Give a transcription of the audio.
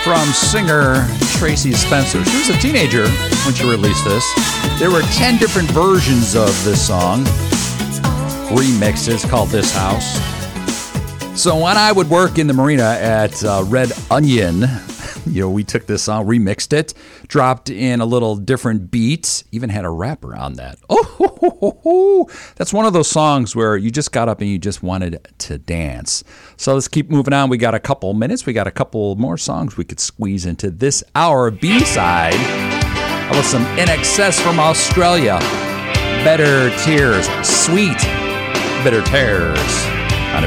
from singer Tracy Spencer. She was a teenager when she released this. There were 10 different versions of this song, remixes called This House. So when I would work in the marina at Red Onion, we took this song, remixed it, dropped in a little different beat, even had a rapper on that. That's one of those songs where you just got up and you just wanted to dance. So let's keep moving on. We got a couple minutes. We got a couple more songs we could squeeze into this hour. B-side, I was some INXS from Australia. Better Tears. Sweet Bitter Tears.